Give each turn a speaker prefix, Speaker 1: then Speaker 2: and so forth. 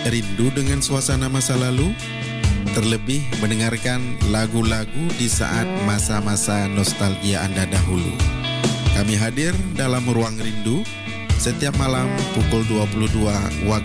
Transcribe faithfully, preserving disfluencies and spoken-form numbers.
Speaker 1: Rindu dengan suasana masa lalu? Terlebih mendengarkan lagu-lagu di saat masa-masa nostalgia Anda dahulu. Kami hadir dalam Ruang Rindu setiap malam pukul dua puluh dua waktu